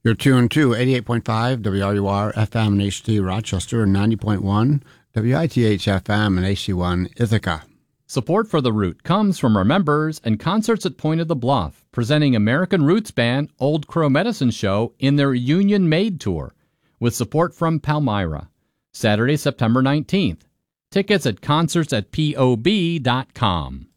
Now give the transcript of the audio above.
You're tuned to 88.5 WRUR FM and HD Rochester and 90.1 WITH FM and HD1 Ithaca. Support for The Root comes from our members and Concerts at Point of the Bluff, presenting American Roots band Old Crow Medicine Show in their Union Made Tour, with support from Palmyra. Saturday, September 19th. Tickets at concertsatpob.com.